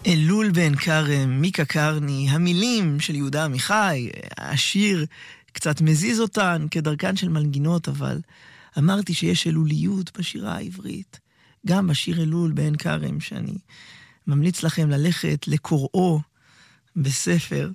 אלול בן כרם, מיקה קרני, המילים של יהודה עמיחי, השיר קצת מזיז אותן כדרכן של מנגינות, אבל אמרתי שיש אלוליות בשירה העברית, גם בשיר אלול בן כרם, שאני ממליץ לכם ללכת לקוראו בספר,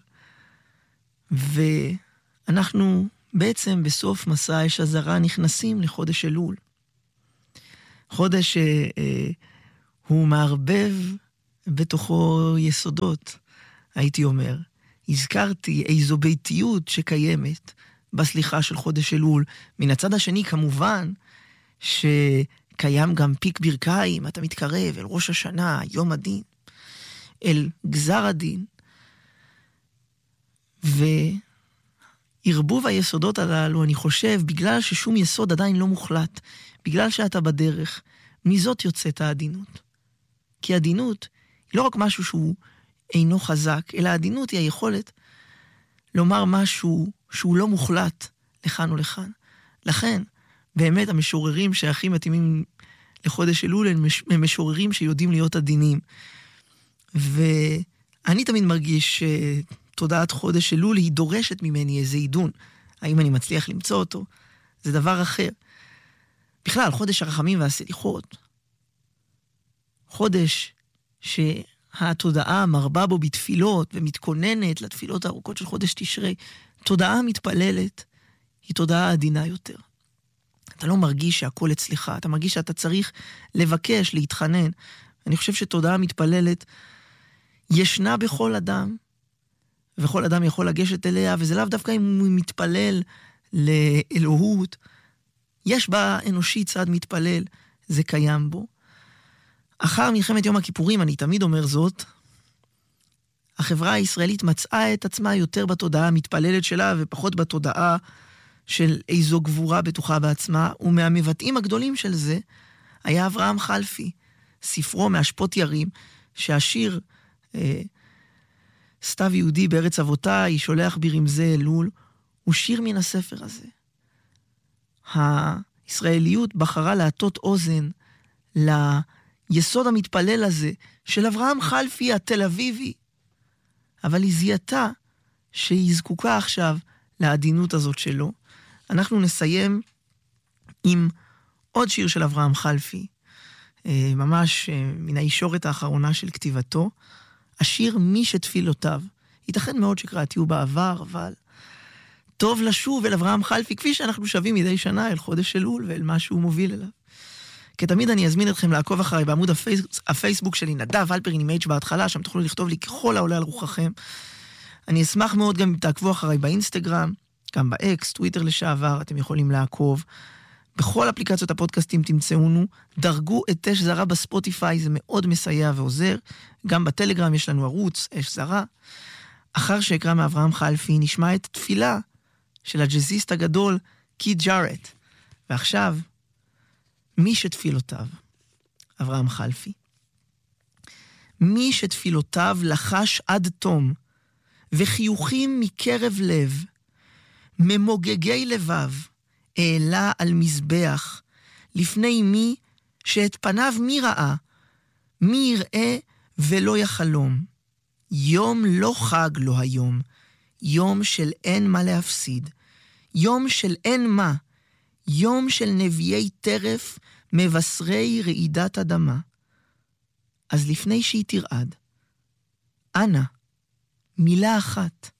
ואנחנו בעצם בסוף מסע אש הזרה נכנסים לחודש אלול. חודש הוא מערבב בתוכו יסודות, הייתי אומר. הזכרתי איזו ביתיות שקיימת בסליחה של חודש אלול. מן הצד השני, כמובן, שקיים גם פיק ברכיים, אתה מתקרב אל ראש השנה, יום הדין, אל גזר הדין, וערבוב היסודות הללו, אני חושב, בגלל ששום יסוד עדיין לא מוחלט, בגלל שאתה בדרך, מזאת יוצאת העדינות. כי העדינות היא לא רק משהו שהוא אינו חזק, אלא העדינות היא היכולת לומר משהו שהוא לא מוחלט לכאן ולכאן. לכן, באמת המשוררים שהכי מתאימים לחודש אלול הם משוררים שיודעים להיות עדינים. ואני תמיד מרגיש שתודעת חודש אלול היא דורשת ממני איזה עידון. האם אני מצליח למצוא אותו? זה דבר אחר. בכלל, חודש הרחמים והסליחות. חודש שהתודעה מרבה בו בתפילות ומתכוננת לתפילות הארוכות של חודש תשרי. תודעה מתפללת היא תודעה עדינה יותר. אתה לא מרגיש שהכל אצלך, אתה מרגיש שאתה צריך לבקש, להתחנן. אני חושב שתודעה מתפללת ישנה בכל אדם, וכל אדם יכול לגשת אליה, וזה לאו דווקא אם הוא מתפלל לאלוהות. יש בה אנושי צד מתפלל, זה קיים בו. אחר מלחמת יום הכיפורים, אני תמיד אומר זאת, החברה הישראלית מצאה את עצמה יותר בתודעה המתפללת שלה, ופחות בתודעה של איזו גבורה בטוחה בעצמה, ומהמבטאים הגדולים של זה, היה אברהם חלפי, ספרו מאשפות ירים, שהשיר סתיו יהודי בארץ אבותיי, שולח ברמזי אלול, הוא שיר מן הספר הזה. הישראליות בחרה להטות אוזן ליסוד המתפלל הזה של אברהם חלפי התל אביבי, אבל היא זיהתה שהיא זקוקה עכשיו לעדינות הזאת שלו. אנחנו נסיים עם עוד שיר של אברהם חלפי, ממש מן הישורת האחרונה של כתיבתו, השיר מי שתפילותיו. ייתכן מאוד שקראתיו בעבר, אבל טוב לשוב אל אברהם חלפי, כפי שאנחנו שווים מדי שנה אל חודש אלול ואל מה שהוא מוביל אליו. כתמיד אני אזמין אתכם לעקוב אחריי בעמוד הפייסבוק שלי, נדב אלפרין עם H בהתחלה, שם תוכלו לכתוב לי ככל העולה על רוחכם. אני אשמח מאוד גם אם תעקבו אחריי באינסטגרם, גם באקס, טוויטר לשעבר, אתם יכולים לעקוב. בכל אפליקציות הפודקאסטים תמצאונו, דרגו את אש זרה בספוטיפיי, זה מאוד מסייע ועוזר. גם בטלגרם יש לנו ערוץ, אש זרה. אחר שאקרא מאברהם חלפי, נשמע את תפילה של הג'אזיסט הגדול, קית' ג'ארט. ועכשיו, מי שתפילותיו, אברהם חלפי. מי שתפילותיו לחש עד תום, וחיוכים מקרב לב, ממוגגי לבב, העלה על מזבח, לפני מי שאת פניו מי ראה, מי יראה ולא יחלום. יום לא חג לו היום, יום של אין מה להפסיד, יום של אין מה, יום של נביאי טרף, מבשרי רעידת אדמה. אז לפני שהיא תרעד, אנא, מילה אחת,